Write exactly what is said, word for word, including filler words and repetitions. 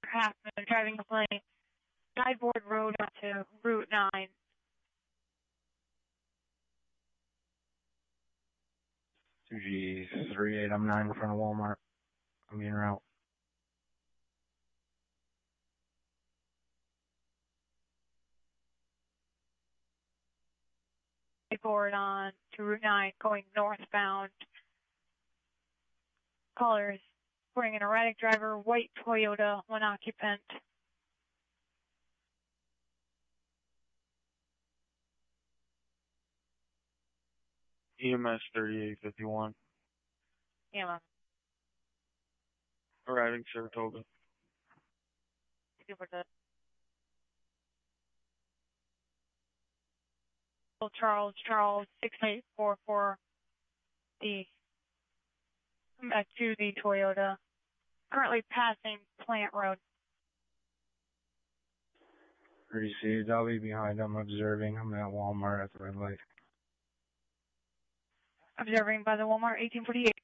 Halfman driving a plane. Sideboard Road to Route nine. two G three eight, I'm nine in front of Walmart. I'm en route. Board on to Route nine, going northbound. Callers, bring an erratic driver, white Toyota, one occupant. E M S thirty-eight fifty-one. E M S. Arriving Saratoga. Charles, Charles, six eight four four. The back to the Toyota. Currently passing Plant Road. Received. I'll be behind. I'm observing. I'm at Walmart at the red light. Observing by the Walmart eighteen forty-eight.